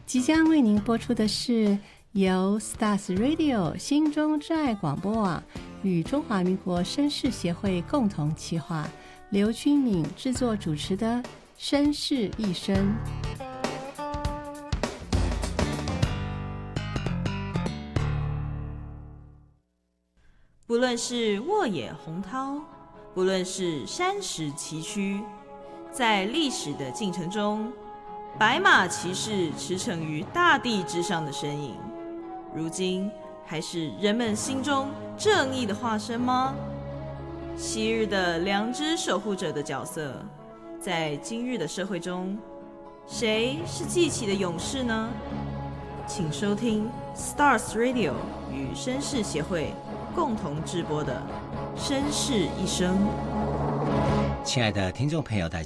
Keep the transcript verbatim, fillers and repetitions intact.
即将为您播出的是由 Stars Radio 心中之爱广播网与中华民国绅士协会共同企划，刘君敏制作主持的绅士一生。 不论是沃野洪涛，不论是山石崎岖，在历史的进程中，白马骑士驰骋于大地之上的身影，如今还是人们心中正义的化身吗？昔日的良知守护者的角色，在今日的社会中，谁是记起的勇士呢？请收听 Stars Radio 与绅士协会共同制播的《绅士一生》。 亲爱的听众朋友，大家